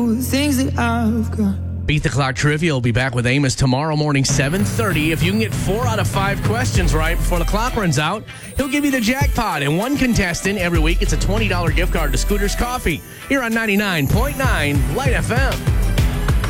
things that I've got. Beat the Clock Trivia will be back with Amos tomorrow morning, 7:30. If you can get 4 out of 5 questions right before the clock runs out, he'll give you the jackpot. And one contestant every week gets a $20 gift card to Scooter's Coffee here on 99.9 Light FM.